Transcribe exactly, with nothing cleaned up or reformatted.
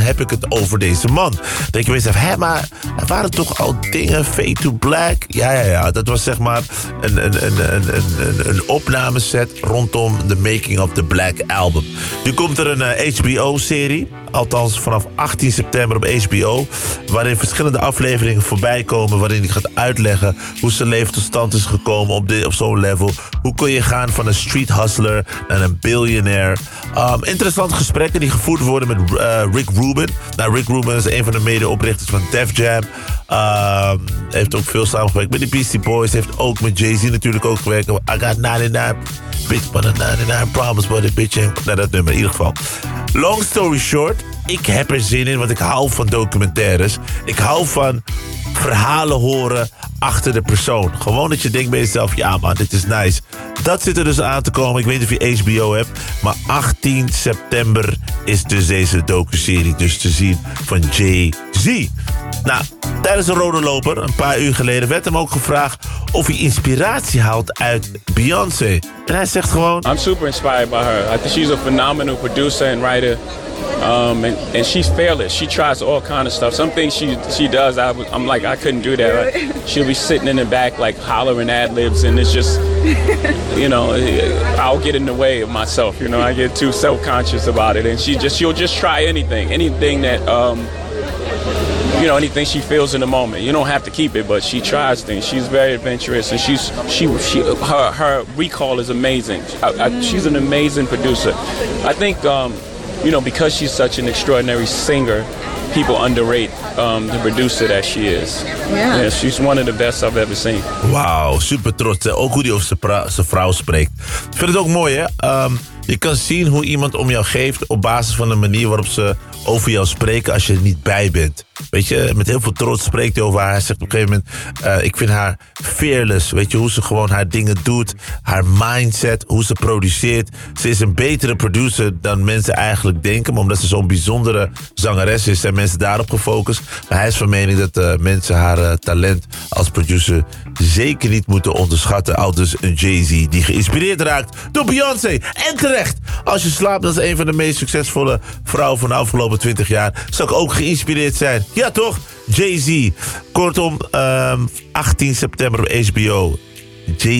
heb ik het over deze man. Dan denk je mezelf, hé, maar er waren toch al dingen, Fade to Black? Ja, ja, ja, dat was zeg maar een, een, een, een, een, een opnameset rondom de making of the Black Album. Nu komt er een uh, H B O-serie, althans vanaf achttien september op H B O, waarin verschillende afleveringen voorbij komen, waarin hij gaat uitleggen hoe zijn leven tot stand is gekomen op, dit, op zo'n level. Hoe kun je gaan van een street hustler naar een billionaire? Um, interessante gesprekken die gevoerd worden met uh, Rick Rubin. Nou, Rick Rubin is een van de medeoprichters van Def Jam. Um, heeft ook veel samengewerkt met de Beastie Boys. Heeft ook met Jay-Z natuurlijk ook gewerkt. I got ninety-nine, bitch, but a ninety-nine problems, but a bitch ain't... Nou, dat nummer in ieder geval. Long story short, ik heb er zin in, want ik hou van documentaires. Ik hou van verhalen horen achter de persoon. Gewoon dat je denkt bij jezelf, ja man, dit is nice. Dat zit er dus aan te komen. Ik weet niet of je H B O hebt, maar achttien september is dus deze docuserie dus te zien van Jay-Z. Nou, tijdens een rode loper, een paar uur geleden, werd hem ook gevraagd of hij inspiratie haalt uit Beyoncé. En hij zegt gewoon, I'm super inspired by her. I think she's a phenomenal producer and writer. Um, and, and she's fearless. She tries all kind of stuff. Some things she she does, I, I'm like, I couldn't do that. Like, she'll be sitting in the back like hollering ad-libs, and it's just, you know, I'll get in the way of myself. You know, I get too self-conscious about it, and she just she'll just try anything, anything that um, you know, anything she feels in the moment. You don't have to keep it, but she tries things. She's very adventurous, and she's she she her her recall is amazing. I, I, she's an amazing producer. I think. Um, You know, because she's such an extraordinary singer, people underrate um, the producer that she is. Yeah. Yeah, she's one of the best I've ever seen. wauw, super trots. Hè? Ook hoe hij over zijn pra- zijn vrouw spreekt. Ik vind het ook mooi, hè? Um, je kan zien hoe iemand om jou geeft op basis van de manier waarop ze over jou spreken als je er niet bij bent. Weet je, met heel veel trots spreekt hij over haar. Hij zegt op een gegeven moment, uh, ik vind haar fearless. Weet je, hoe ze gewoon haar dingen doet. Haar mindset, hoe ze produceert. Ze is een betere producer dan mensen eigenlijk denken. Maar omdat ze zo'n bijzondere zangeres is, zijn mensen daarop gefocust. Maar hij is van mening dat uh, mensen haar uh, talent als producer zeker niet moeten onderschatten. Al dus een Jay-Z die geïnspireerd raakt door Beyoncé. En terecht, als je slaapt, dat is een van de meest succesvolle vrouwen van de afgelopen twintig jaar. Zou ik ook geïnspireerd zijn. Ja, toch? Jay-Z. Kortom, um, achttien september op H B O. Jay